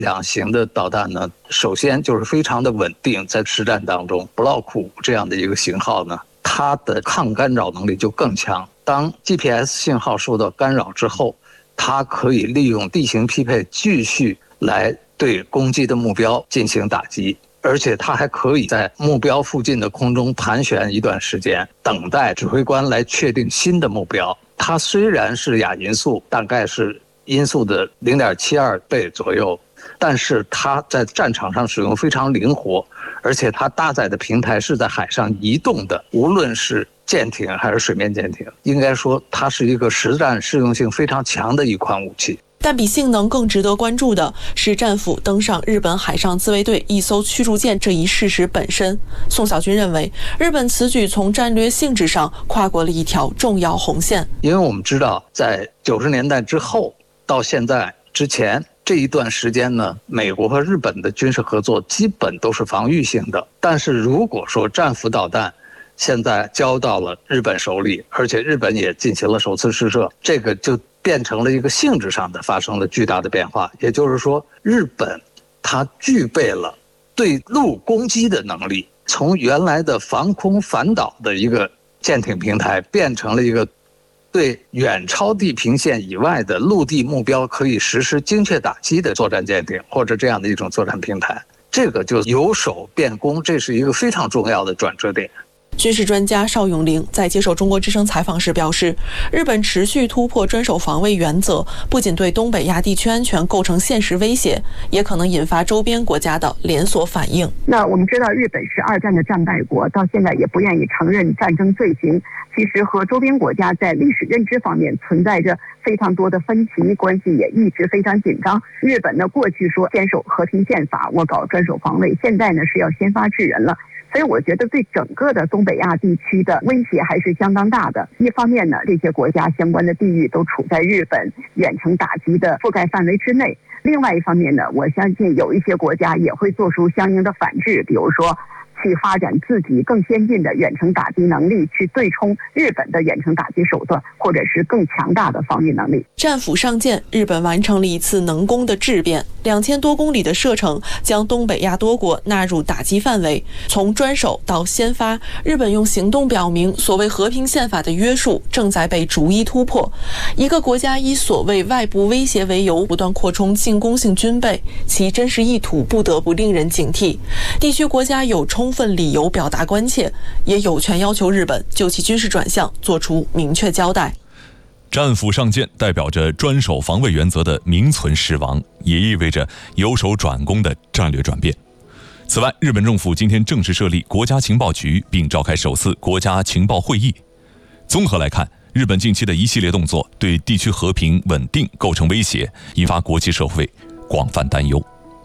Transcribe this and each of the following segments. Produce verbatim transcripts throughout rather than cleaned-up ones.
两型的导弹呢，首先就是非常的稳定，在实战当中 Block 五这样的一个型号呢，它的抗干扰能力就更强。当 G P S 信号受到干扰之后，它可以利用地形匹配继续来对攻击的目标进行打击，而且它还可以在目标附近的空中盘旋一段时间，等待指挥官来确定新的目标。它虽然是亚音速，大概是音速的 零点七二倍左右，但是它在战场上使用非常灵活，而且它搭载的平台是在海上移动的，无论是舰艇还是水面舰艇，应该说它是一个实战适用性非常强的一款武器。 但比性能更值得关注的是战斧登上日本海上自卫队一艘驱逐舰这一事实本身。宋小军认为，日本此举从战略性质上跨过了一条重要红线。 因为我们知道，在九十年代之后到现在之前这一段时间呢，美国和日本的军事合作基本都是防御性的。但是如果说战斧导弹现在交到了日本手里，而且日本也进行了首次试射，这个就变成了一个性质上的发生了巨大的变化。也就是说，日本它具备了对陆攻击的能力，从原来的防空反导的一个舰艇平台，变成了一个对远超地平线以外的陆地目标可以实施精确打击的作战舰艇，或者这样的一种作战平台。这个就由守变攻，这是一个非常重要的转折点。 军事专家邵永龄在接受中国之声采访时表示，日本持续突破专守防卫原则，不仅对东北亚地区安全构成现实威胁，也可能引发周边国家的连锁反应。 那我们知道，日本是二战的战败国，到现在也不愿意承认战争罪行，其实和周边国家在历史认知方面存在着非常多的分歧，关系也一直非常紧张。日本呢，过去说坚守和平宪法，我搞专守防卫，现在呢是要先发制人了。所以我觉得对整个的东北亚地区的威胁还是相当大的。一方面呢，这些国家相关的地域都处在日本远程打击的覆盖范围之内；另外一方面呢，我相信有一些国家也会做出相应的反制，比如说去发展自己更先进的远程打击能力，去对冲日本的远程打击手段，或者是更强大的防御能力。 战斧上舰，日本完成了一次能攻的质变，两千多公里的射程将东北亚多国纳入打击范围。从专守到先发，日本用行动表明，所谓和平宪法的约束正在被逐一突破。一个国家以所谓外部威胁为由，不断扩充进攻性军备，其真实意图不得不令人警惕。地区国家有充分理由表达关切，也有权要求日本就其军事转向做出明确交代。 战斧上舰代表着专守防卫原则的名存实亡，也意味着由守转攻的战略转变。此外，日本政府今天正式设立国家情报局，并召开首次国家情报会议。综合来看，日本近期的一系列动作对地区和平稳定构成威胁，引发国际社会广泛担忧。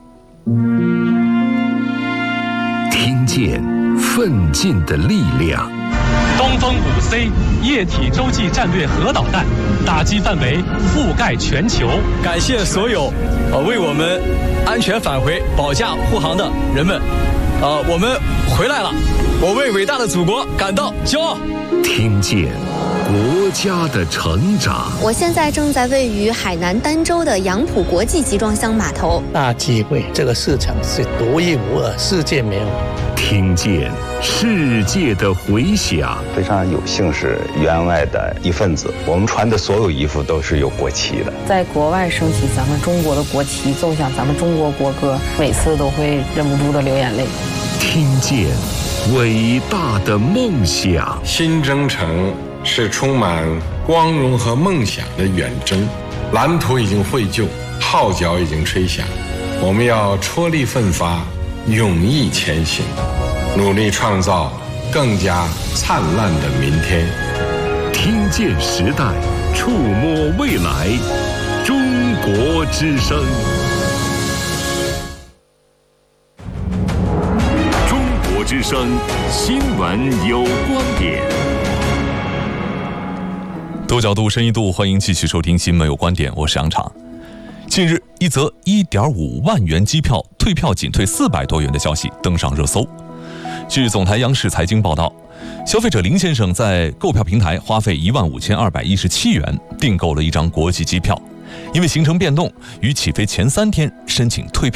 听见奋进的力量。 东风五 C 液体洲际战略核导弹，打击范围覆盖全球。 感谢所有呃为我们安全返回保驾护航的人们，呃，我们回来了，我为伟大的祖国感到骄傲。 听见国家的成长。 我现在正在位于海南儋州的杨浦国际集装箱码头。 大机会，这个市场是独一无二，世界没有。 听见世界的回响。 非常有幸是员外的一份子，我们穿的所有衣服都是有国旗的。 在国外升起咱们中国的国旗，奏响咱们中国国歌，每次都会忍不住的流眼泪。 听见伟大的梦想。 新征程是充满光荣和梦想的远征，蓝图已经绘就，号角已经吹响，我们要踔厉奋发，勇毅前行，努力创造更加灿烂的明天。 听见时代，触摸未来，中国之声。中国之声新闻有观点。 多角度、深一度，欢迎继续收听新闻有观点，我是杨畅。近日，一则 一点五万元机票退票仅退四百多元的消息登上热搜。据总台央视财经报道，消费者林先生在购票平台花费一万五千二百一十七元订购了一张国际机票， 因为行程变动，于起飞前三天申请退票。